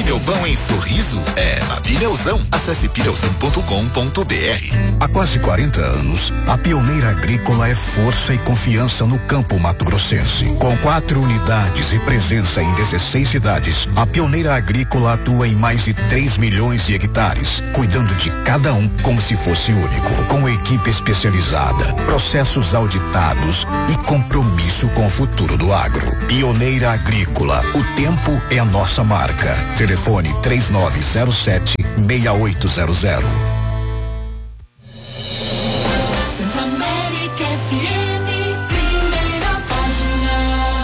pneu bom em Sorriso é na Pneuzão. Acesse pneuzão.com.br. Há quase 40 anos, a Pioneira Agrícola é força e confiança no campo mato-grossense. Com 4 unidades e presença em 16 cidades, a Pioneira Agrícola atua em mais de 3 milhões de hectares, cuidando de cada um como se fosse único, com equipe especializada, processos auditados e compromisso com o futuro do agro. Pioneira Agrícola, o tempo é a nossa marca. Telefone 3907-6800. Centro-América FM, primeira página.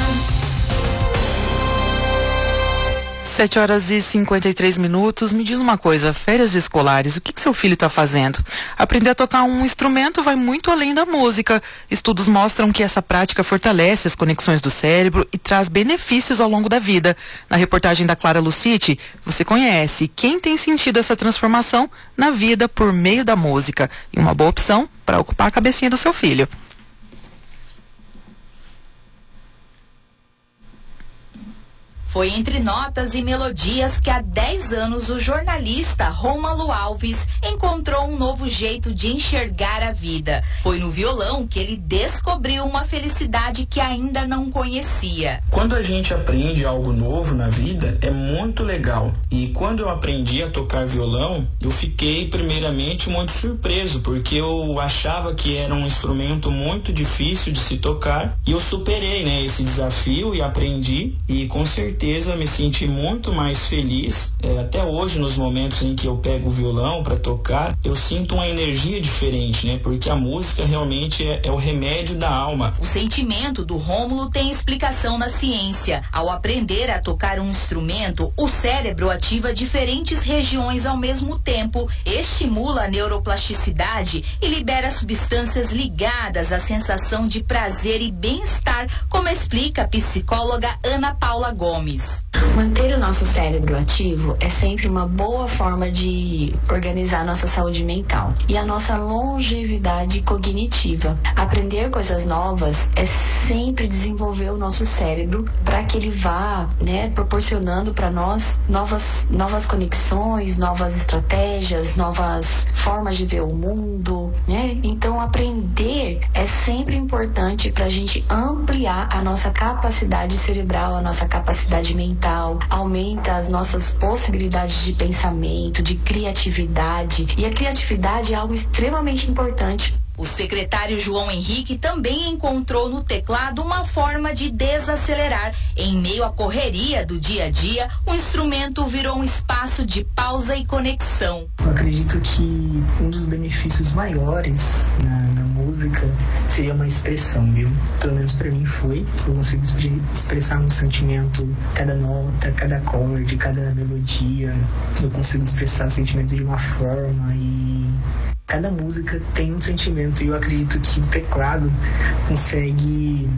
7h53. Me diz uma coisa, férias escolares, o que seu filho está fazendo? Aprender a tocar um instrumento vai muito além da música. Estudos mostram que essa prática fortalece as conexões do cérebro e traz benefícios ao longo da vida. Na reportagem da Clara Luciti, você conhece quem tem sentido essa transformação na vida por meio da música. E uma boa opção para ocupar a cabecinha do seu filho. Foi entre notas e melodias que há 10 anos o jornalista Rômulo Alves encontrou um novo jeito de enxergar a vida. Foi no violão que ele descobriu uma felicidade que ainda não conhecia. Quando a gente aprende algo novo na vida, é muito legal. E quando eu aprendi a tocar violão, eu fiquei primeiramente muito surpreso, porque eu achava que era um instrumento muito difícil de se tocar. E eu superei, esse desafio e aprendi, e com certeza me senti muito mais feliz. Até hoje, nos momentos em que eu pego o violão para tocar, eu sinto uma energia diferente, porque a música realmente é o remédio da alma. O sentimento do Rômulo tem explicação na ciência. Ao aprender a tocar um instrumento, o cérebro ativa diferentes regiões ao mesmo tempo, estimula a neuroplasticidade e libera substâncias ligadas à sensação de prazer e bem-estar, como explica a psicóloga Ana Paula Gomes. Manter o nosso cérebro ativo é sempre uma boa forma de organizar nossa saúde mental e a nossa longevidade cognitiva. Aprender coisas novas é sempre desenvolver o nosso cérebro para que ele vá, proporcionando para nós novas conexões, novas estratégias, novas formas de ver o mundo, Então, aprender é sempre importante para a gente ampliar a nossa capacidade cerebral, a nossa capacidade mental, aumenta as nossas possibilidades de pensamento, de criatividade. E a criatividade é algo extremamente importante. O secretário João Henrique também encontrou no teclado uma forma de desacelerar. Em meio à correria do dia a dia, o instrumento virou um espaço de pausa e conexão. Eu acredito que um dos benefícios maiores na música seria uma expressão, viu? Pelo menos pra mim foi, que eu consigo expressar um sentimento, cada nota, cada acorde, cada melodia. Eu consigo expressar o sentimento de uma forma e cada música tem um sentimento, e eu acredito que o teclado consegue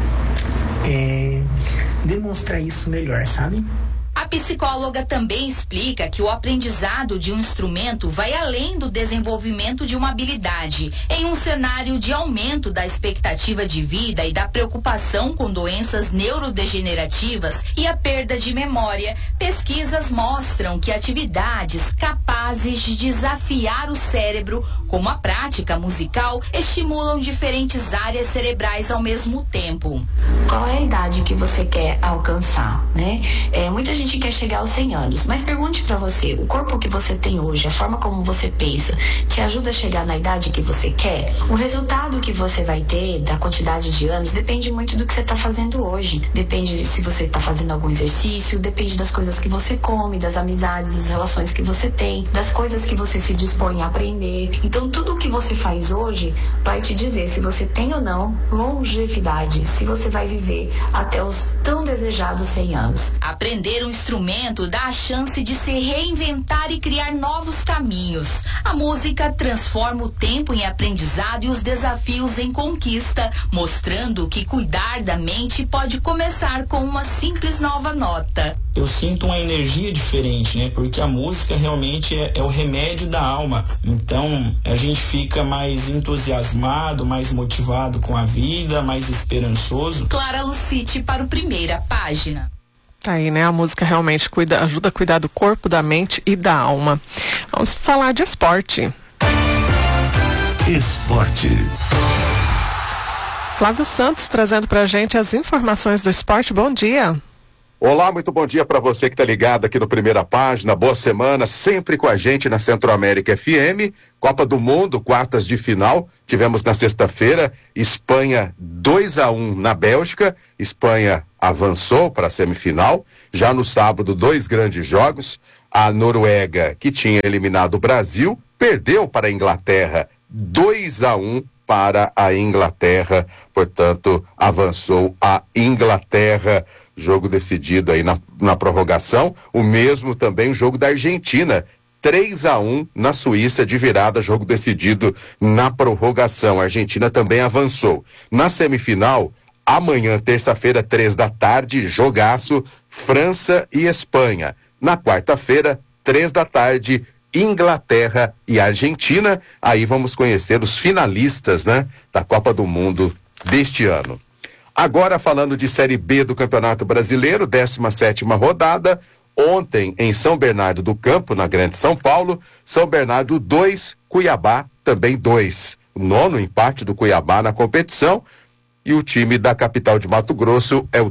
demonstrar isso melhor, sabe? A psicóloga também explica que o aprendizado de um instrumento vai além do desenvolvimento de uma habilidade. Em um cenário de aumento da expectativa de vida e da preocupação com doenças neurodegenerativas e a perda de memória, pesquisas mostram que atividades capazes de desafiar o cérebro, como a prática musical, estimulam diferentes áreas cerebrais ao mesmo tempo. Qual é a idade que você quer alcançar, Muita gente quer chegar aos 100 anos, mas pergunte pra você, o corpo que você tem hoje, a forma como você pensa, te ajuda a chegar na idade que você quer? O resultado que você vai ter da quantidade de anos depende muito do que você tá fazendo hoje. Depende se você tá fazendo algum exercício, depende das coisas que você come, das amizades, das relações que você tem, das coisas que você se dispõe a aprender. Então, tudo o que você faz hoje vai te dizer se você tem ou não longevidade, se você vai viver até os tão desejados 100 anos. Aprender um instrumento dá a chance de se reinventar e criar novos caminhos. A música transforma o tempo em aprendizado e os desafios em conquista, mostrando que cuidar da mente pode começar com uma simples nova nota. Eu sinto uma energia diferente, Porque a música realmente é o remédio da alma. Então, a gente fica mais entusiasmado, mais motivado com a vida, mais esperançoso. Clara Luciti para o Primeira Página. Tá aí, né? A música realmente ajuda a cuidar do corpo, da mente e da alma. Vamos falar de esporte. Esporte. Flávio Santos trazendo pra gente as informações do esporte. Bom dia. Olá, muito bom dia para você que está ligado aqui no Primeira Página. Boa semana, sempre com a gente na Centro-América FM. Copa do Mundo, quartas de final. Tivemos na sexta-feira Espanha 2-1 na Bélgica. Espanha avançou para a semifinal. Já no sábado, 2 grandes jogos. A Noruega, que tinha eliminado o Brasil, perdeu para a Inglaterra 2-1 para a Inglaterra. Portanto, avançou a Inglaterra. Jogo decidido aí na prorrogação. O mesmo também o jogo da Argentina. 3-1 na Suíça de virada, jogo decidido na prorrogação. A Argentina também avançou. Na semifinal, amanhã, terça-feira, 15h, jogaço, França e Espanha. Na quarta-feira, 15h, Inglaterra e Argentina. Aí vamos conhecer os finalistas, né, da Copa do Mundo deste ano. Agora falando de Série B do Campeonato Brasileiro, 17ª rodada, ontem em São Bernardo do Campo, na Grande São Paulo, São Bernardo 2, Cuiabá também 2. O 9º empate do Cuiabá na competição, e o time da capital de Mato Grosso é o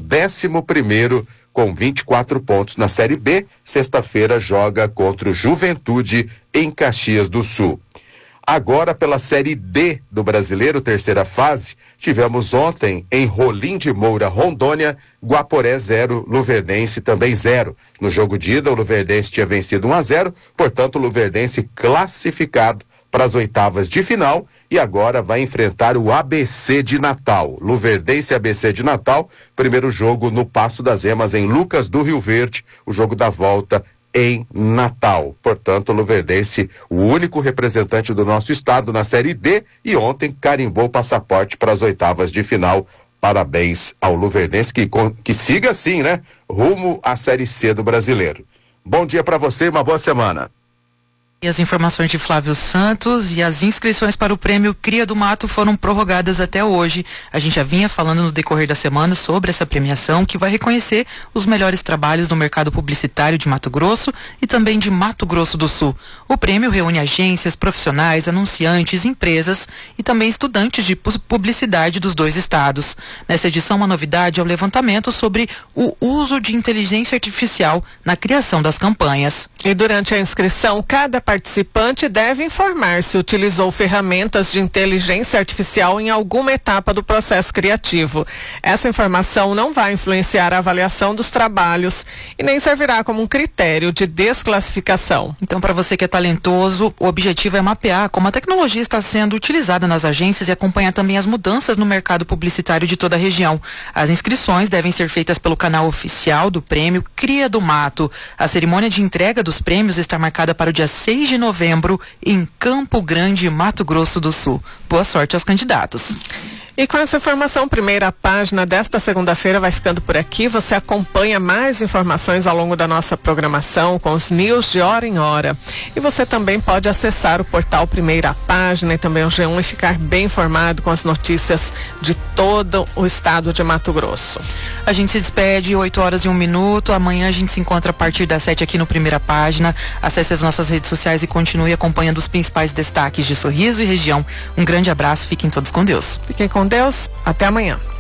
11º com 24 pontos na Série B. Sexta-feira joga contra o Juventude em Caxias do Sul. Agora pela Série D do Brasileiro, terceira fase, tivemos ontem em Rolim de Moura, Rondônia, Guaporé 0, Luverdense também 0. No jogo de ida, o Luverdense tinha vencido 1-0, portanto o Luverdense classificado para as oitavas de final e agora vai enfrentar o ABC de Natal. Luverdense e ABC de Natal, primeiro jogo no Passo das Emas em Lucas do Rio Verde, o jogo da volta em Natal. Portanto, o Luverdense, o único representante do nosso estado na Série D, e ontem carimbou o passaporte para as oitavas de final. Parabéns ao Luverdense, que siga assim, né? Rumo à Série C do Brasileiro. Bom dia para você e uma boa semana. E as informações de Flávio Santos e as inscrições para o prêmio Cria do Mato foram prorrogadas até hoje. A gente já vinha falando no decorrer da semana sobre essa premiação que vai reconhecer os melhores trabalhos no mercado publicitário de Mato Grosso e também de Mato Grosso do Sul. O prêmio reúne agências, profissionais, anunciantes, empresas e também estudantes de publicidade dos 2 estados. Nessa edição, uma novidade é o levantamento sobre o uso de inteligência artificial na criação das campanhas. E durante a inscrição, cada participante deve informar se utilizou ferramentas de inteligência artificial em alguma etapa do processo criativo. Essa informação não vai influenciar a avaliação dos trabalhos e nem servirá como um critério de desclassificação. Então, para você que é talentoso, o objetivo é mapear como a tecnologia está sendo utilizada nas agências e acompanhar também as mudanças no mercado publicitário de toda a região. As inscrições devem ser feitas pelo canal oficial do prêmio Cria do Mato. A cerimônia de entrega dos prêmios está marcada para o dia 6 de novembro em Campo Grande, Mato Grosso do Sul. Boa sorte aos candidatos. E com essa informação, Primeira Página desta segunda-feira vai ficando por aqui. Você acompanha mais informações ao longo da nossa programação com os news de hora em hora. E você também pode acessar o portal Primeira Página e também o G1 e ficar bem informado com as notícias de todo o estado de Mato Grosso. A gente se despede, 8h01. Amanhã a gente se encontra a partir das 7 aqui no Primeira Página. Acesse as nossas redes sociais e continue acompanhando os principais destaques de Sorriso e região. Um grande abraço, fiquem todos com Deus. Fiquem com Deus, até amanhã.